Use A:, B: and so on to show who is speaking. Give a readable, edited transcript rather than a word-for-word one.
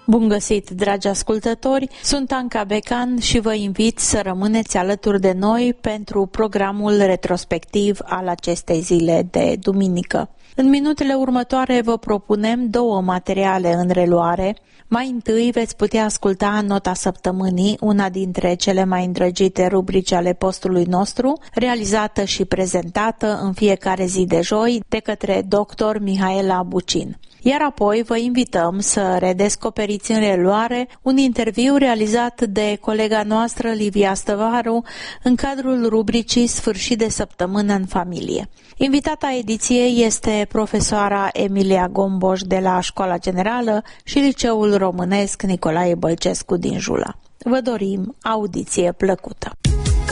A: Bun găsit, dragi ascultători! Sunt Anca Becan și vă invit să rămâneți alături de noi pentru programul retrospectiv al acestei zile de duminică. În minutele următoare vă propunem două materiale în reluare. Mai întâi veți putea asculta Nota Săptămânii, una dintre cele mai îndrăgite rubrici ale postului nostru, realizată și prezentată în fiecare zi de joi de către dr. Mihaela Bucin. Iar apoi vă invităm să redescoperiți în reluare un interviu realizat de colega noastră Livia Stăvaru în cadrul rubricii Sfârșit de săptămână în familie. Invitata ediției este profesoara Emilia Gomboș de la Școala Generală și Liceul Românesc Nicolae Bălcescu din Jula. Vă dorim audiție plăcută!